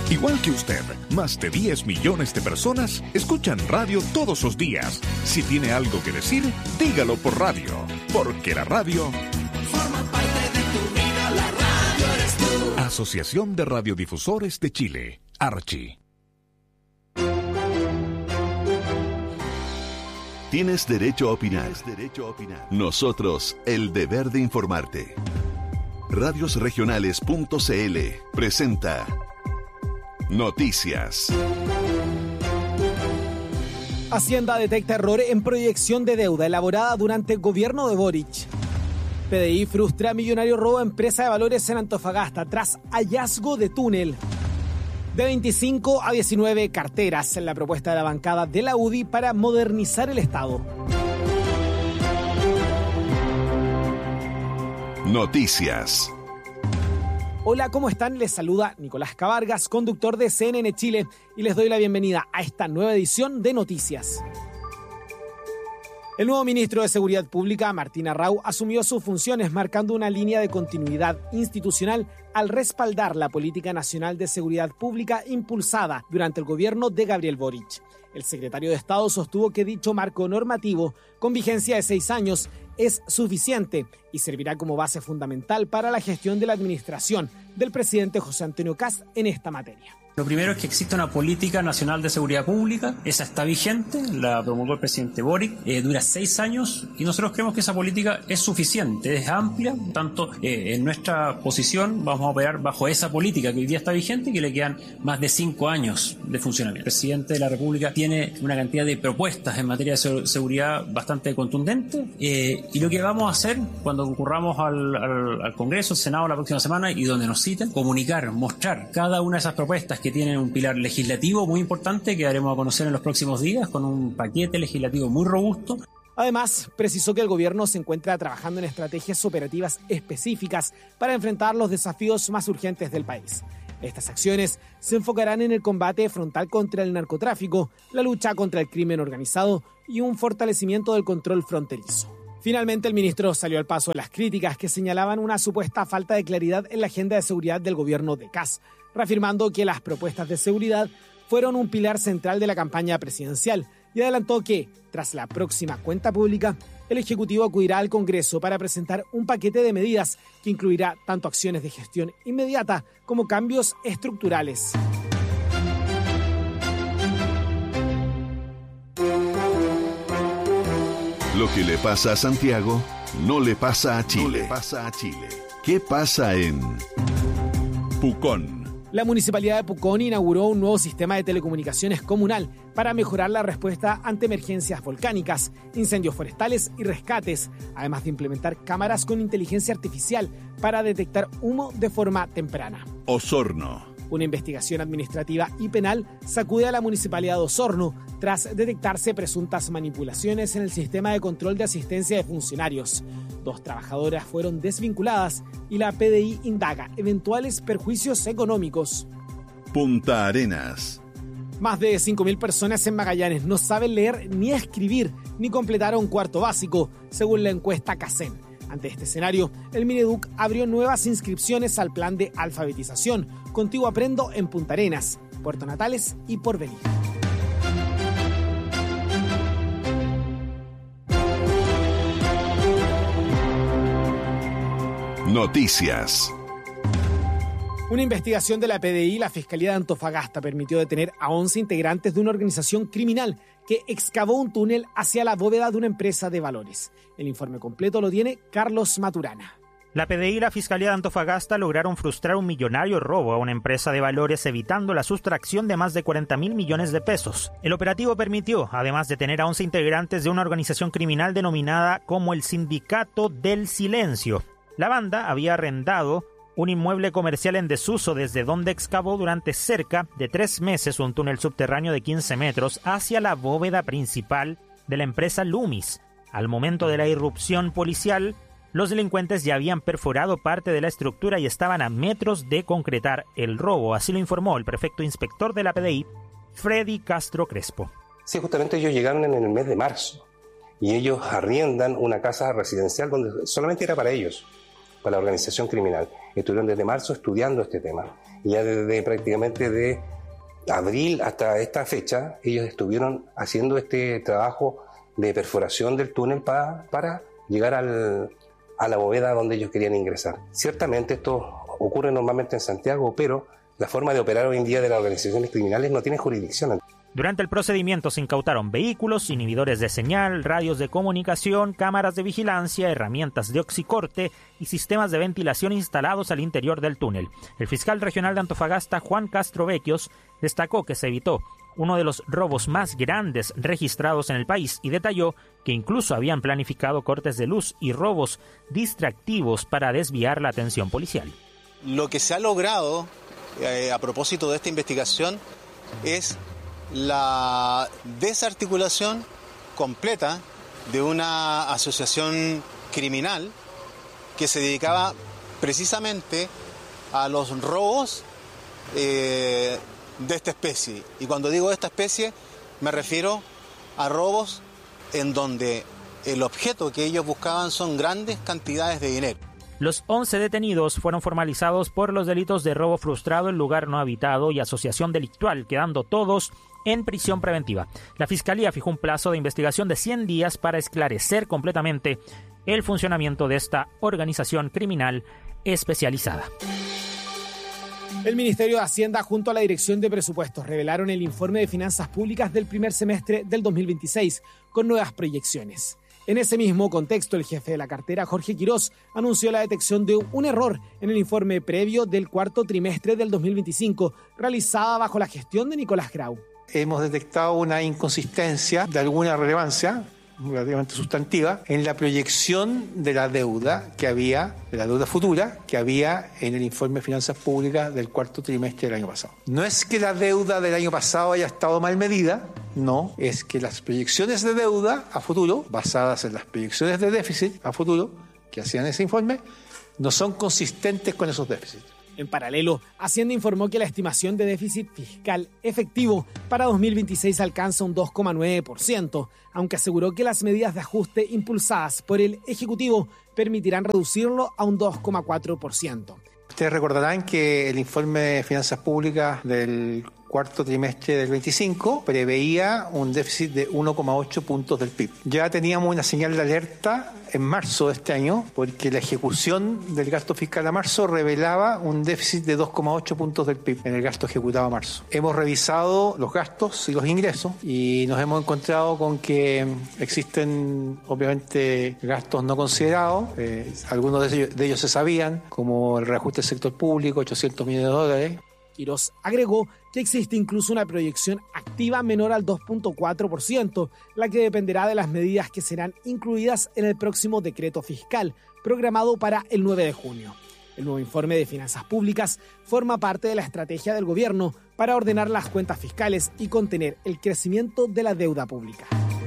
Igual que usted, más de 10 millones de personas escuchan radio todos los días. Si tiene algo que decir, dígalo por radio, porque la radio forma parte de tu vida, la radio eres tú. Asociación de Radiodifusores de Chile, Archi. Tienes derecho a opinar. Nosotros, el deber de informarte. Radiosregionales.cl presenta Noticias. Hacienda detecta error en proyección de deuda elaborada durante el gobierno de Boric. PDI frustra millonario robo a empresa de valores en Antofagasta tras hallazgo de túnel. De 25 a 19 carteras en la propuesta de la bancada de la UDI para modernizar el Estado. Noticias. Hola, ¿cómo están? Les saluda Nicolás Cabargas, conductor de CNN Chile, y les doy la bienvenida a esta nueva edición de Noticias. El nuevo ministro de Seguridad Pública, Martín Arrau, asumió sus funciones marcando una línea de continuidad institucional al respaldar la política nacional de seguridad pública impulsada durante el gobierno de Gabriel Boric. El secretario de Estado sostuvo que dicho marco normativo, con vigencia de 6 años, es suficiente y servirá como base fundamental para la gestión de la administración del presidente José Antonio Kast en esta materia. Lo primero es que existe una política nacional de seguridad pública, esa está vigente, la promulgó el presidente Boric, dura 6 años y nosotros creemos que esa política es suficiente, es amplia, tanto en nuestra posición vamos a operar bajo esa política que hoy día está vigente y que le quedan más de 5 años de funcionamiento. El presidente de la República tiene una cantidad de propuestas en materia de seguridad bastante contundente y lo que vamos a hacer cuando concurramos al Congreso, al Senado la próxima semana y donde nos citen, comunicar, mostrar cada una de esas propuestas que tienen un pilar legislativo muy importante que daremos a conocer en los próximos días con un paquete legislativo muy robusto. Además, precisó que el gobierno se encuentra trabajando en estrategias operativas específicas para enfrentar los desafíos más urgentes del país. Estas acciones se enfocarán en el combate frontal contra el narcotráfico, la lucha contra el crimen organizado y un fortalecimiento del control fronterizo. Finalmente, el ministro salió al paso de las críticas que señalaban una supuesta falta de claridad en la agenda de seguridad del gobierno de Kast, reafirmando que las propuestas de seguridad fueron un pilar central de la campaña presidencial y adelantó que, tras la próxima cuenta pública, el Ejecutivo acudirá al Congreso para presentar un paquete de medidas que incluirá tanto acciones de gestión inmediata como cambios estructurales. Lo que le pasa a Santiago no le pasa a Chile. ¿Qué pasa en Pucón? La Municipalidad de Pucón inauguró un nuevo sistema de telecomunicaciones comunal para mejorar la respuesta ante emergencias volcánicas, incendios forestales y rescates, además de implementar cámaras con inteligencia artificial para detectar humo de forma temprana. Osorno. Una investigación administrativa y penal sacude a la Municipalidad de Osorno tras detectarse presuntas manipulaciones en el sistema de control de asistencia de funcionarios. 2 trabajadoras fueron desvinculadas y la PDI indaga eventuales perjuicios económicos. Punta Arenas. Más de 5.000 personas en Magallanes no saben leer ni escribir ni completaron cuarto básico, según la encuesta CACEN. Ante este escenario, el Mineduc abrió nuevas inscripciones al plan de alfabetización Contigo Aprendo en Punta Arenas, Puerto Natales y Porvenir. Noticias. Una investigación de la PDI y la Fiscalía de Antofagasta permitió detener a 11 integrantes de una organización criminal que excavó un túnel hacia la bóveda de una empresa de valores. El informe completo lo tiene Carlos Maturana. La PDI y la Fiscalía de Antofagasta lograron frustrar un millonario robo a una empresa de valores evitando la sustracción de más de 40.000 millones de pesos. El operativo permitió, además, detener a 11 integrantes de una organización criminal denominada como el Sindicato del Silencio. La banda había arrendado un inmueble comercial en desuso desde donde excavó durante cerca de 3 meses un túnel subterráneo de 15 metros hacia la bóveda principal de la empresa Loomis. Al momento de la irrupción policial, los delincuentes ya habían perforado parte de la estructura y estaban a metros de concretar el robo, así lo informó el prefecto inspector de la PDI, Freddy Castro Crespo. Sí, justamente ellos llegaron en el mes de marzo y ellos arriendan una casa residencial donde solamente era para ellos. para la organización criminal. Estuvieron desde marzo estudiando este tema. Y ya desde prácticamente de abril hasta esta fecha, ellos estuvieron haciendo este trabajo de perforación del túnel para llegar a la bóveda donde ellos querían ingresar. Ciertamente esto ocurre normalmente en Santiago, pero la forma de operar hoy en día de las organizaciones criminales no tiene jurisdicción. Durante el procedimiento se incautaron vehículos, inhibidores de señal, radios de comunicación, cámaras de vigilancia, herramientas de oxicorte y sistemas de ventilación instalados al interior del túnel. El fiscal regional de Antofagasta, Juan Castro Vecchios, destacó que se evitó uno de los robos más grandes registrados en el país y detalló que incluso habían planificado cortes de luz y robos distractivos para desviar la atención policial. Lo que se ha logrado a propósito de esta investigación es la desarticulación completa de una asociación criminal que se dedicaba precisamente a los robos de esta especie. Y cuando digo de esta especie me refiero a robos en donde el objeto que ellos buscaban son grandes cantidades de dinero. Los 11 detenidos fueron formalizados por los delitos de robo frustrado en lugar no habitado y asociación delictual, quedando todos en prisión preventiva. La Fiscalía fijó un plazo de investigación de 100 días para esclarecer completamente el funcionamiento de esta organización criminal especializada. El Ministerio de Hacienda junto a la Dirección de Presupuestos revelaron el informe de finanzas públicas del primer semestre del 2026 con nuevas proyecciones. En ese mismo contexto, el jefe de la cartera, Jorge Quirós, anunció la detección de un error en el informe previo del cuarto trimestre del 2025, realizada bajo la gestión de Nicolás Grau. Hemos detectado una inconsistencia de alguna relevancia, relativamente sustantiva, en la proyección de la deuda que había, de la deuda futura, que había en el informe de finanzas públicas del cuarto trimestre del año pasado. No es que la deuda del año pasado haya estado mal medida, no, es que las proyecciones de deuda a futuro, basadas en las proyecciones de déficit a futuro que hacían ese informe, no son consistentes con esos déficits. En paralelo, Hacienda informó que la estimación de déficit fiscal efectivo para 2026 alcanza un 2,9%, aunque aseguró que las medidas de ajuste impulsadas por el Ejecutivo permitirán reducirlo a un 2,4%. Ustedes recordarán que el informe de finanzas públicas del cuarto trimestre del 25 preveía un déficit de 1,8 puntos del PIB. Ya teníamos una señal de alerta en marzo de este año porque la ejecución del gasto fiscal a marzo revelaba un déficit de 2,8 puntos del PIB en el gasto ejecutado a marzo. Hemos revisado los gastos y los ingresos y nos hemos encontrado con que existen obviamente gastos no considerados, algunos de ellos se sabían, como el reajuste del sector público, $800 millones. Quirós agregó que existe incluso una proyección activa menor al 2,4%, la que dependerá de las medidas que serán incluidas en el próximo decreto fiscal, programado para el 9 de junio. El nuevo informe de finanzas públicas forma parte de la estrategia del gobierno para ordenar las cuentas fiscales y contener el crecimiento de la deuda pública.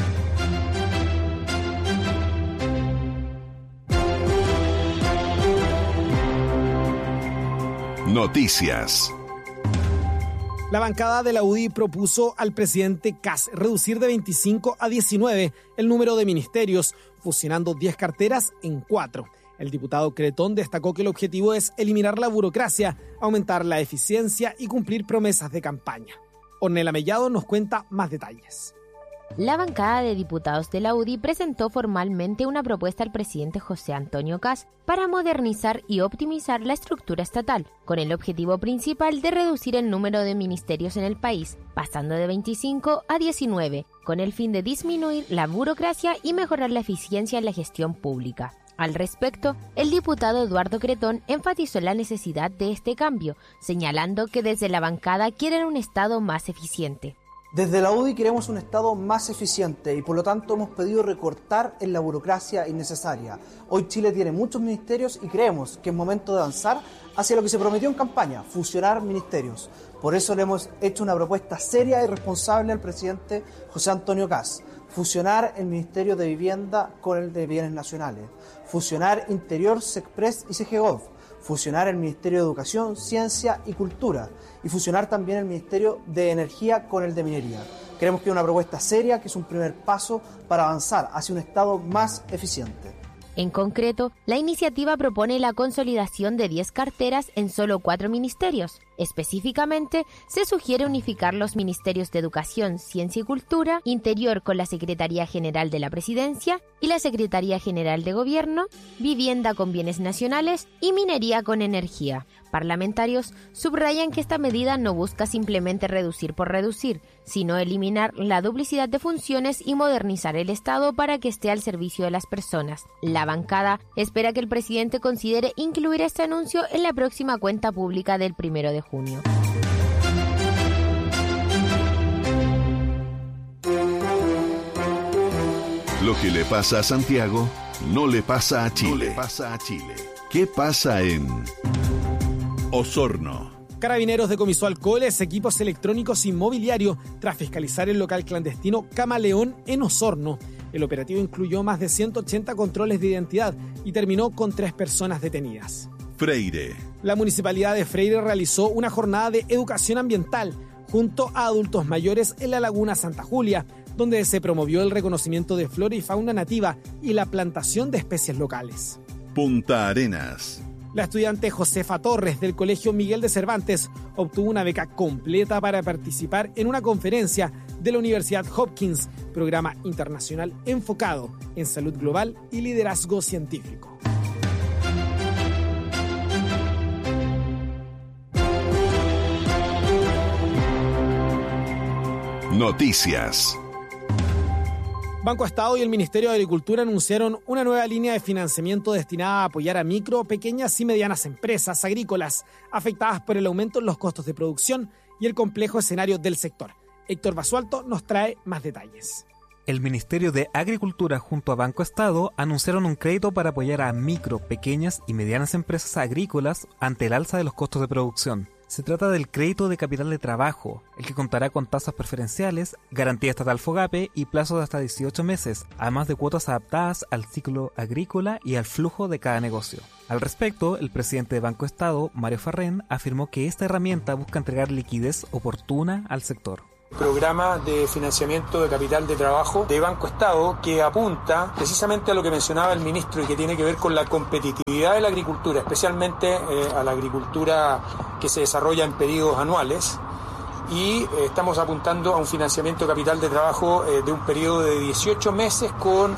Noticias. La bancada de la UDI propuso al presidente Kast reducir de 25 a 19 el número de ministerios, fusionando 10 carteras en 4. El diputado Cretón destacó que el objetivo es eliminar la burocracia, aumentar la eficiencia y cumplir promesas de campaña. Ornella Mellado nos cuenta más detalles. La bancada de diputados de la UDI presentó formalmente una propuesta al presidente José Antonio Kast para modernizar y optimizar la estructura estatal, con el objetivo principal de reducir el número de ministerios en el país, pasando de 25 a 19, con el fin de disminuir la burocracia y mejorar la eficiencia en la gestión pública. Al respecto, el diputado Eduardo Cretón enfatizó la necesidad de este cambio, señalando que desde la bancada quieren un Estado más eficiente. Desde la UDI queremos un Estado más eficiente y por lo tanto hemos pedido recortar en la burocracia innecesaria. Hoy Chile tiene muchos ministerios y creemos que es momento de avanzar hacia lo que se prometió en campaña, fusionar ministerios. Por eso le hemos hecho una propuesta seria y responsable al presidente José Antonio Kast. Fusionar el Ministerio de Vivienda con el de Bienes Nacionales. Fusionar Interior, SECPRES y CGGOV. Fusionar el Ministerio de Educación, Ciencia y Cultura y fusionar también el Ministerio de Energía con el de Minería. Creemos que es una propuesta seria, que es un primer paso para avanzar hacia un Estado más eficiente. En concreto, la iniciativa propone la consolidación de 10 carteras en solo 4 ministerios. Específicamente, se sugiere unificar los ministerios de Educación, Ciencia y Cultura, Interior con la Secretaría General de la Presidencia y la Secretaría General de Gobierno, Vivienda con Bienes Nacionales y Minería con Energía. Parlamentarios subrayan que esta medida no busca simplemente reducir por reducir, sino eliminar la duplicidad de funciones y modernizar el Estado para que esté al servicio de las personas. La bancada espera que el presidente considere incluir este anuncio en la próxima cuenta pública del 1 de junio. Lo que le pasa a Santiago no le pasa a Chile. ¿Qué pasa en Osorno? Carabineros decomisó alcoholes, equipos electrónicos y mobiliario tras fiscalizar el local clandestino Camaleón en Osorno. El operativo incluyó más de 180 controles de identidad y terminó con 3 personas detenidas. Freire. La Municipalidad de Freire realizó una jornada de educación ambiental junto a adultos mayores en la Laguna Santa Julia, donde se promovió el reconocimiento de flora y fauna nativa y la plantación de especies locales. Punta Arenas. La estudiante Josefa Torres del Colegio Miguel de Cervantes obtuvo una beca completa para participar en una conferencia de la Universidad Hopkins, programa internacional enfocado en salud global y liderazgo científico. Noticias. Banco Estado y el Ministerio de Agricultura anunciaron una nueva línea de financiamiento destinada a apoyar a micro, pequeñas y medianas empresas agrícolas afectadas por el aumento en los costos de producción y el complejo escenario del sector. Héctor Basualto nos trae más detalles. El Ministerio de Agricultura junto a Banco Estado anunciaron un crédito para apoyar a micro, pequeñas y medianas empresas agrícolas ante el alza de los costos de producción. Se trata del crédito de capital de trabajo, el que contará con tasas preferenciales, garantía estatal FOGAPE y plazos de hasta 18 meses, además de cuotas adaptadas al ciclo agrícola y al flujo de cada negocio. Al respecto, el presidente de Banco Estado, Mario Farrén, afirmó que esta herramienta busca entregar liquidez oportuna al sector. Programa de financiamiento de capital de trabajo de Banco Estado que apunta precisamente a lo que mencionaba el ministro y que tiene que ver con la competitividad de la agricultura, especialmente a la agricultura que se desarrolla en periodos anuales, y estamos apuntando a un financiamiento de capital de trabajo de un periodo de 18 meses con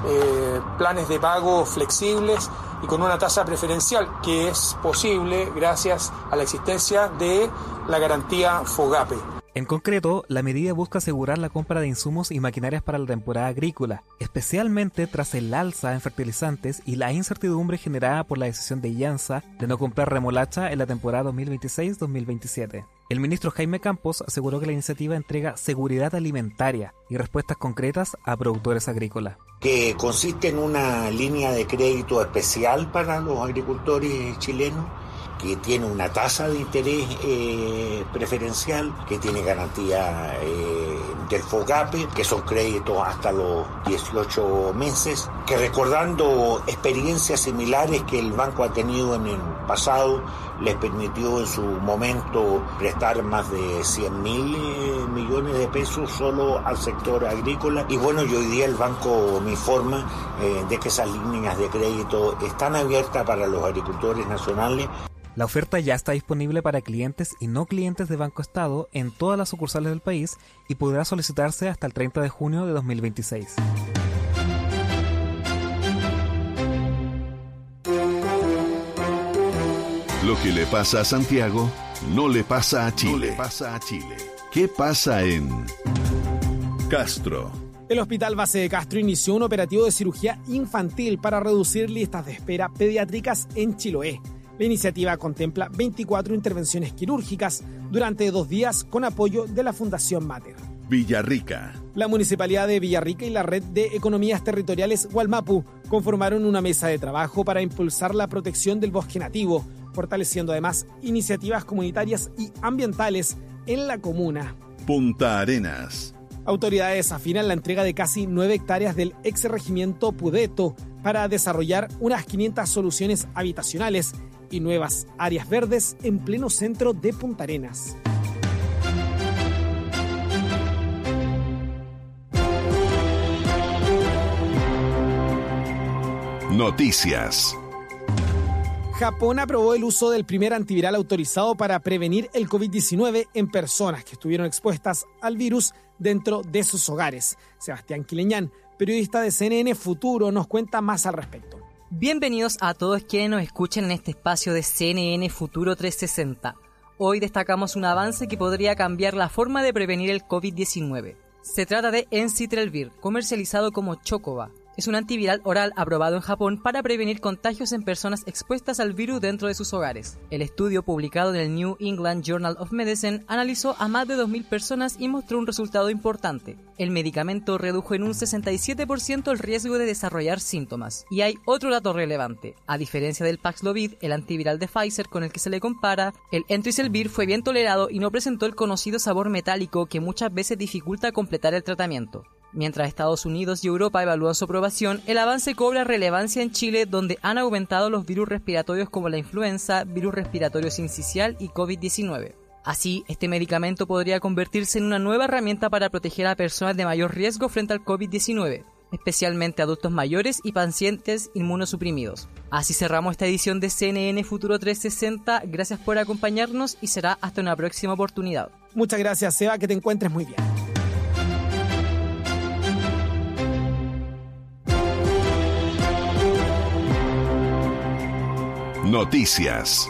planes de pago flexibles y con una tasa preferencial que es posible gracias a la existencia de la garantía FOGAPE. En concreto, la medida busca asegurar la compra de insumos y maquinarias para la temporada agrícola, especialmente tras el alza en fertilizantes y la incertidumbre generada por la decisión de IANSA de no comprar remolacha en la temporada 2026-2027. El ministro Jaime Campos aseguró que la iniciativa entrega seguridad alimentaria y respuestas concretas a productores agrícolas. Que consiste en una línea de crédito especial para los agricultores chilenos, que tiene una tasa de interés preferencial, que tiene garantía del FOGAPE, que son créditos hasta los 18 meses, que recordando experiencias similares que el banco ha tenido en el pasado, les permitió en su momento prestar más de 100.000 millones de pesos solo al sector agrícola. Y bueno, y hoy día el banco me informa de que esas líneas de crédito están abiertas para los agricultores nacionales. La oferta ya está disponible para clientes y no clientes de Banco Estado en todas las sucursales del país y podrá solicitarse hasta el 30 de junio de 2026. Lo que le pasa a Santiago no le pasa a Chile. ¿Qué pasa en Castro? El Hospital Base de Castro inició un operativo de cirugía infantil para reducir listas de espera pediátricas en Chiloé. La iniciativa contempla 24 intervenciones quirúrgicas durante 2 días con apoyo de la Fundación Mater. Villarrica. La Municipalidad de Villarrica y la Red de Economías Territoriales Gualmapu conformaron una mesa de trabajo para impulsar la protección del bosque nativo, fortaleciendo además iniciativas comunitarias y ambientales en la comuna. Punta Arenas. Autoridades afinan la entrega de casi 9 hectáreas del exregimiento Pudeto para desarrollar unas 500 soluciones habitacionales y nuevas áreas verdes en pleno centro de Punta Arenas. Noticias. Japón aprobó el uso del primer antiviral autorizado para prevenir el COVID-19 en personas que estuvieron expuestas al virus dentro de sus hogares. Sebastián Quileñán, periodista de CNN Futuro, nos cuenta más al respecto. Bienvenidos a todos quienes nos escuchen en este espacio de CNN Futuro 360. Hoy destacamos un avance que podría cambiar la forma de prevenir el COVID-19. Se trata de Ensitrelvir, comercializado como Chocoba. Es un antiviral oral aprobado en Japón para prevenir contagios en personas expuestas al virus dentro de sus hogares. El estudio publicado en el New England Journal of Medicine analizó a más de 2.000 personas y mostró un resultado importante. El medicamento redujo en un 67% el riesgo de desarrollar síntomas. Y hay otro dato relevante. A diferencia del Paxlovid, el antiviral de Pfizer con el que se le compara, el Entriselvir fue bien tolerado y no presentó el conocido sabor metálico que muchas veces dificulta completar el tratamiento. Mientras Estados Unidos y Europa evalúan su aprobación, el avance cobra relevancia en Chile, donde han aumentado los virus respiratorios como la influenza, virus respiratorio sincicial y COVID-19. Así, este medicamento podría convertirse en una nueva herramienta para proteger a personas de mayor riesgo frente al COVID-19, especialmente adultos mayores y pacientes inmunosuprimidos. Así cerramos esta edición de CNN Futuro 360. Gracias por acompañarnos y será hasta una próxima oportunidad. Muchas gracias, Seba, que te encuentres muy bien. Noticias.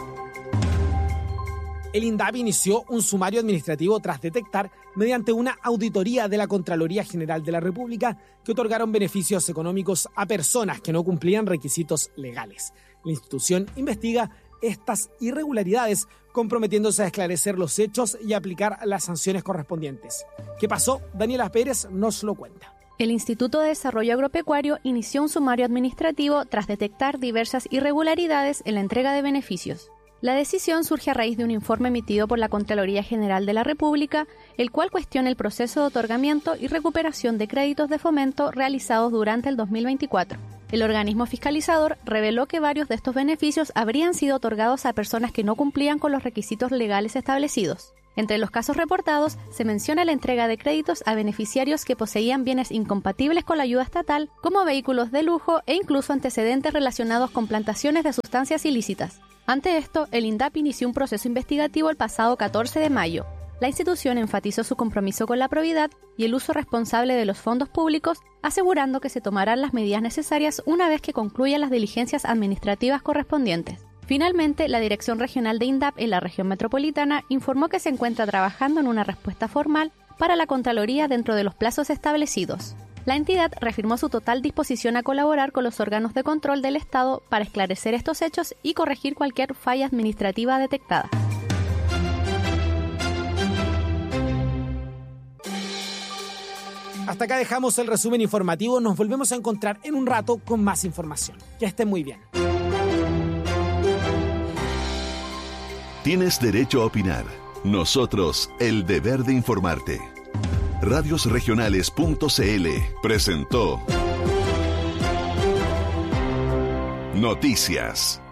El INDAP inició un sumario administrativo tras detectar, mediante una auditoría de la Contraloría General de la República, que otorgaron beneficios económicos a personas que no cumplían requisitos legales. La institución investiga estas irregularidades, comprometiéndose a esclarecer los hechos y aplicar las sanciones correspondientes. ¿Qué pasó? Daniela Pérez nos lo cuenta. El Instituto de Desarrollo Agropecuario inició un sumario administrativo tras detectar diversas irregularidades en la entrega de beneficios. La decisión surge a raíz de un informe emitido por la Contraloría General de la República, el cual cuestiona el proceso de otorgamiento y recuperación de créditos de fomento realizados durante el 2024. El organismo fiscalizador reveló que varios de estos beneficios habrían sido otorgados a personas que no cumplían con los requisitos legales establecidos. Entre los casos reportados, se menciona la entrega de créditos a beneficiarios que poseían bienes incompatibles con la ayuda estatal, como vehículos de lujo e incluso antecedentes relacionados con plantaciones de sustancias ilícitas. Ante esto, el INDAP inició un proceso investigativo el pasado 14 de mayo. La institución enfatizó su compromiso con la probidad y el uso responsable de los fondos públicos, asegurando que se tomarán las medidas necesarias una vez que concluyan las diligencias administrativas correspondientes. Finalmente, la Dirección Regional de INDAP en la región metropolitana informó que se encuentra trabajando en una respuesta formal para la Contraloría dentro de los plazos establecidos. La entidad reafirmó su total disposición a colaborar con los órganos de control del Estado para esclarecer estos hechos y corregir cualquier falla administrativa detectada. Hasta acá dejamos el resumen informativo. Nos volvemos a encontrar en un rato con más información. Que estén muy bien. Tienes derecho a opinar. Nosotros, el deber de informarte. Radiosregionales.cl presentó Noticias.